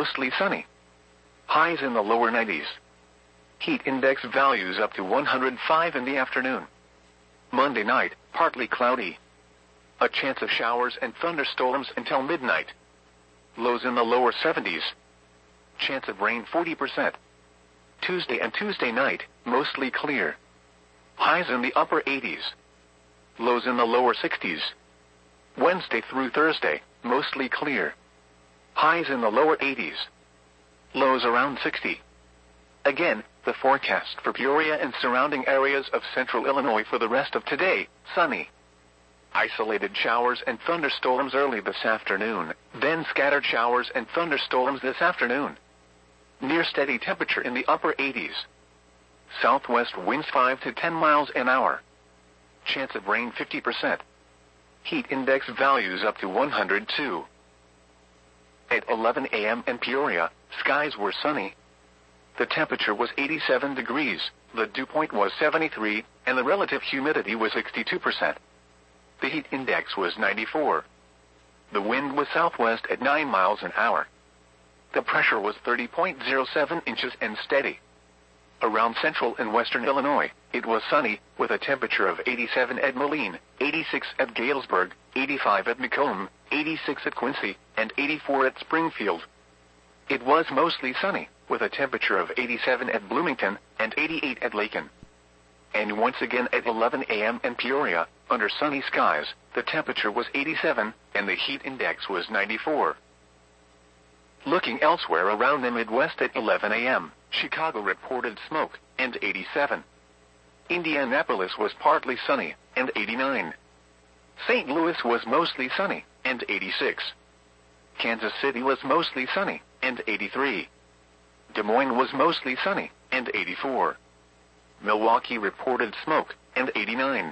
mostly sunny. Highs in the lower 90s. Heat index values up to 105 in the afternoon. Monday night, partly cloudy. A chance of showers and thunderstorms until midnight. Lows in the lower 70s. Chance of rain 40%. Tuesday and Tuesday night, mostly clear. Highs in the upper 80s. Lows in the lower 60s. Wednesday through Thursday, mostly clear. Highs in the lower 80s. Lows around 60. Again, the forecast for Peoria and surrounding areas of central Illinois for the rest of today, sunny. Isolated showers and thunderstorms early this afternoon, then scattered showers and thunderstorms this afternoon. Near steady temperature in the upper 80s. Southwest winds 5 to 10 miles an hour. Chance of rain 50%. Heat index values up to 102. At 11 a.m. in Peoria, skies were sunny. The temperature was 87 degrees, the dew point was 73, and the relative humidity was 62%. The heat index was 94. The wind was southwest at 9 miles an hour. The pressure was 30.07 inches and steady. Around central and western Illinois, it was sunny, with a temperature of 87 at Moline, 86 at Galesburg, 85 at Macomb, 86 at Quincy, and 84 at Springfield. It was mostly sunny, with a temperature of 87 at Bloomington, and 88 at Lakin. And once again at 11 a.m. in Peoria, under sunny skies, the temperature was 87, and the heat index was 94. Looking elsewhere around the Midwest at 11 a.m., Chicago reported smoke, and 87. Indianapolis was partly sunny, and 89. St. Louis was mostly sunny, and 86. Kansas City was mostly sunny, and 83. Des Moines was mostly sunny, and 84. Milwaukee reported smoke, and 89.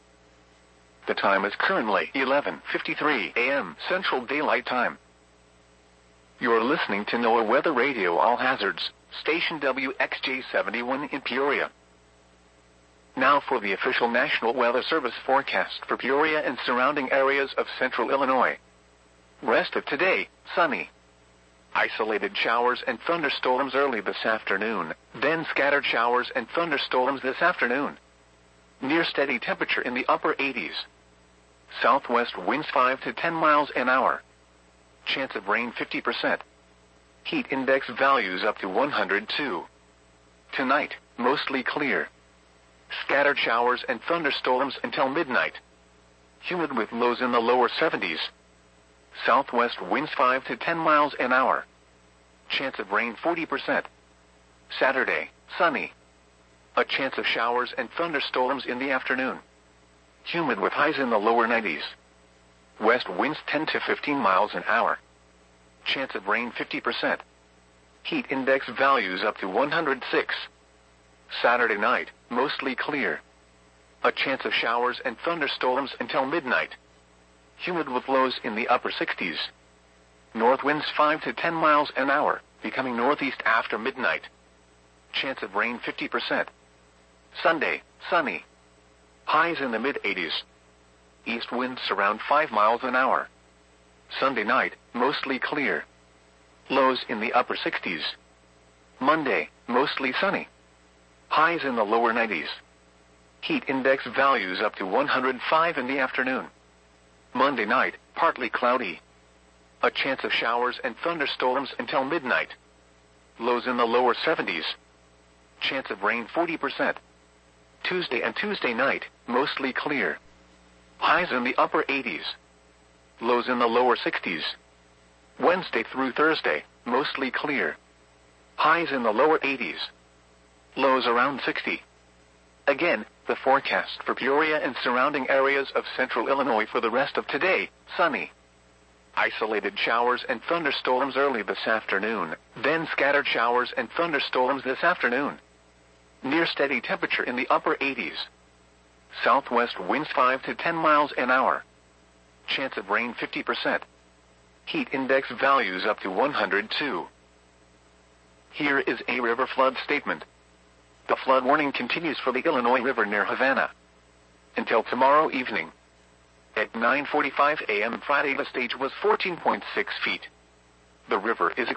The time is currently 11:53 a.m. Central Daylight Time. You're listening to NOAA Weather Radio All Hazards, station WXJ71 in Peoria. Now for the official National Weather Service forecast for Peoria and surrounding areas of central Illinois. Rest of today, sunny. Isolated showers and thunderstorms early this afternoon, then scattered showers and thunderstorms this afternoon. Near steady temperature in the upper 80s. Southwest winds 5 to 10 miles an hour. Chance of rain 50%. Heat index values up to 102. Tonight, mostly clear. Scattered showers and thunderstorms until midnight. Humid with lows in the lower 70s. Southwest winds 5 to 10 miles an hour. Chance of rain 40%. Saturday, sunny. A chance of showers and thunderstorms in the afternoon. Humid with highs in the lower 90s. West winds 10 to 15 miles an hour. Chance of rain 50%. Heat index values up to 106. Saturday night, mostly clear. A chance of showers and thunderstorms until midnight. Humid with lows in the upper 60s. North winds 5 to 10 miles an hour, becoming northeast after midnight. Chance of rain 50%. Sunday, sunny. Highs in the mid-80s. East winds around 5 miles an hour. Sunday night, mostly clear. Lows in the upper 60s. Monday, mostly sunny. Highs in the lower 90s. Heat index values up to 105 in the afternoon. Monday night, partly cloudy. A chance of showers and thunderstorms until midnight. Lows in the lower 70s. Chance of rain 40%. Tuesday and Tuesday night, mostly clear. Highs in the upper 80s. Lows in the lower 60s. Wednesday through Thursday, mostly clear. Highs in the lower 80s. Lows around 60. Again, the forecast for Peoria and surrounding areas of central Illinois for the rest of today, sunny. Isolated showers and thunderstorms early this afternoon, then scattered showers and thunderstorms this afternoon. Near steady temperature in the upper 80s. Southwest winds 5 to 10 miles an hour. Chance of rain 50%. Heat index values up to 102. Here is a river flood statement. The flood warning continues for the Illinois River near Havana until tomorrow evening. At 9:45 a.m. Friday, the stage was 14.6 feet. The river is